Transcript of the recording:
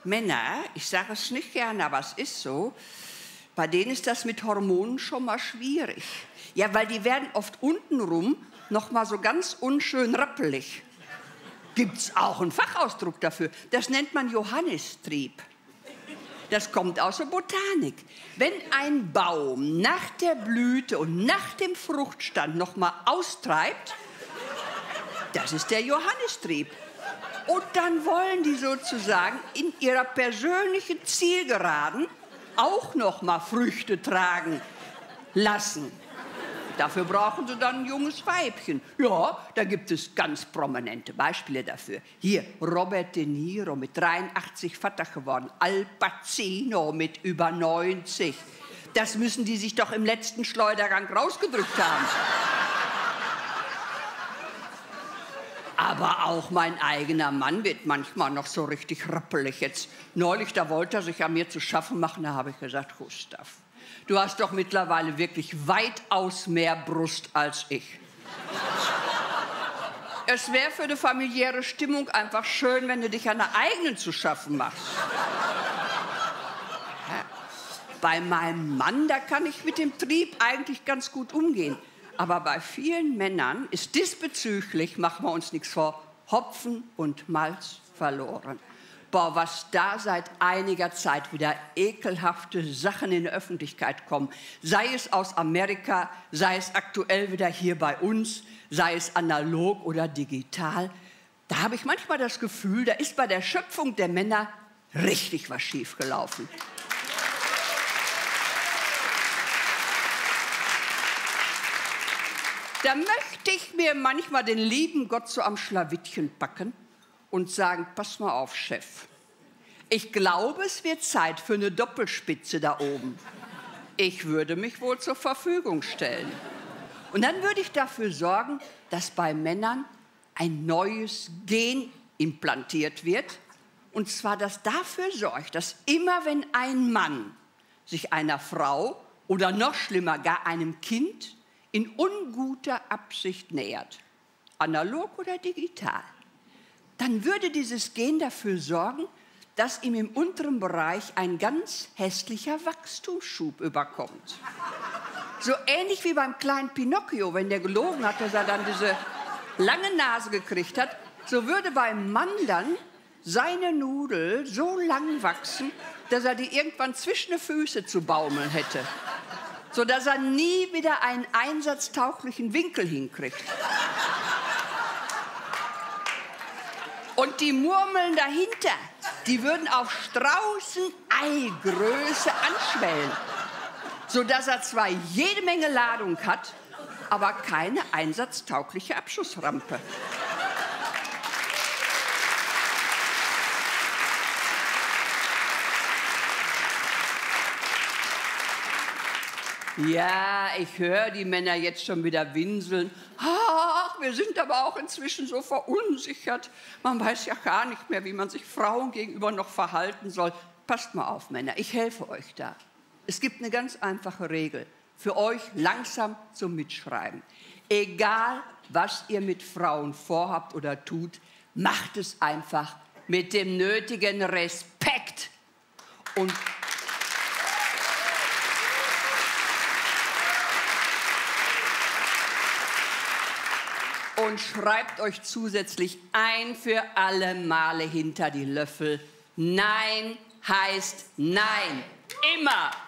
Männer, ich sage es nicht gerne, aber es ist so, bei denen ist das mit Hormonen schon mal schwierig. Ja, weil die werden oft untenrum noch mal so ganz unschön rappelig. Gibt's auch einen Fachausdruck dafür. Das nennt man Johannistrieb. Das kommt aus der Botanik. Wenn ein Baum nach der Blüte und nach dem Fruchtstand noch mal austreibt, das ist der Johannistrieb. Und dann wollen die sozusagen in ihrer persönlichen Zielgeraden auch noch mal Früchte tragen lassen. Dafür brauchen sie dann ein junges Weibchen. Ja, da gibt es ganz prominente Beispiele dafür. Hier, Robert De Niro mit 83 Vater geworden, Al Pacino mit über 90. Das müssen die sich doch im letzten Schleudergang rausgedrückt haben. Aber auch mein eigener Mann wird manchmal noch so richtig rappelig. Jetzt neulich, da wollte er sich an mir zu schaffen machen, da habe ich gesagt, Gustav, du hast doch mittlerweile wirklich weitaus mehr Brust als ich. Es wäre für eine familiäre Stimmung einfach schön, wenn du dich an der eigenen zu schaffen machst. Bei meinem Mann, da kann ich mit dem Trieb eigentlich ganz gut umgehen. Aber bei vielen Männern ist diesbezüglich, machen wir uns nichts vor, Hopfen und Malz verloren. Boah, was da seit einiger Zeit wieder ekelhafte Sachen in der Öffentlichkeit kommen. Sei es aus Amerika, sei es aktuell wieder hier bei uns, sei es analog oder digital. Da habe ich manchmal das Gefühl, da ist bei der Schöpfung der Männer richtig was schiefgelaufen. Da möchte ich mir manchmal den lieben Gott so am Schlawittchen packen und sagen, pass mal auf, Chef. Ich glaube, es wird Zeit für eine Doppelspitze da oben. Ich würde mich wohl zur Verfügung stellen. Und dann würde ich dafür sorgen, dass bei Männern ein neues Gen implantiert wird. Und zwar, das dafür sorgt, dass immer wenn ein Mann sich einer Frau oder noch schlimmer gar einem Kind in unguter Absicht nähert, analog oder digital, dann würde dieses Gen dafür sorgen, dass ihm im unteren Bereich ein ganz hässlicher Wachstumsschub überkommt. So ähnlich wie beim kleinen Pinocchio, wenn der gelogen hat, dass er dann diese lange Nase gekriegt hat, so würde beim Mann dann seine Nudel so lang wachsen, dass er die irgendwann zwischen die Füße zu baumeln hätte, sodass er nie wieder einen einsatztauglichen Winkel hinkriegt. Und die Murmeln dahinter, die würden auf Straußeneigröße anschwellen, sodass er zwar jede Menge Ladung hat, aber keine einsatztaugliche Abschussrampe. Ja, ich höre die Männer jetzt schon wieder winseln. Ach, wir sind aber auch inzwischen so verunsichert. Man weiß ja gar nicht mehr, wie man sich Frauen gegenüber noch verhalten soll. Passt mal auf, Männer, ich helfe euch da. Es gibt eine ganz einfache Regel. Für euch langsam zum Mitschreiben. Egal, was ihr mit Frauen vorhabt oder tut, macht es einfach mit dem nötigen Respekt. Und schreibt euch zusätzlich ein für alle Male hinter die Löffel: Nein heißt Nein. Immer.